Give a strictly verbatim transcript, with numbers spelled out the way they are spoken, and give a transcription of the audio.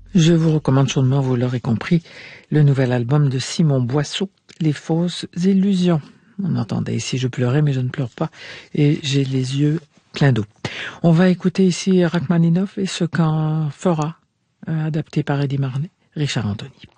Je vous recommande chaudement, vous l'aurez compris, le nouvel album de Simon Boisseau, Les fausses illusions. On entendait ici, je pleurais, mais je ne pleure pas, et j'ai les yeux pleins d'eau. On va écouter ici Rachmaninoff et ce qu'en fera, euh, adapté par Eddie Marnay, Richard Anthony.